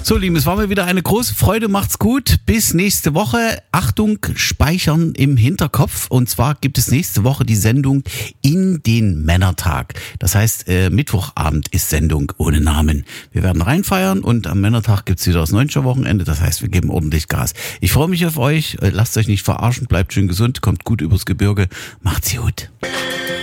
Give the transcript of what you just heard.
So, Lieben, es war mir wieder eine große Freude. Macht's gut. Bis nächste Woche. Achtung, speichern im Hinterkopf. Und zwar gibt es nächste Woche die Sendung in den Männertag. Das heißt, Mittwochabend ist Sendung ohne Namen. Wir werden reinfeiern und am Männertag gibt's wieder das 9. Wochenende. Das heißt, wir geben ordentlich Gas. Ich freue mich auf euch. Lasst euch nicht verarschen. Bleibt schön gesund. Kommt gut übers Gebirge. Macht's gut.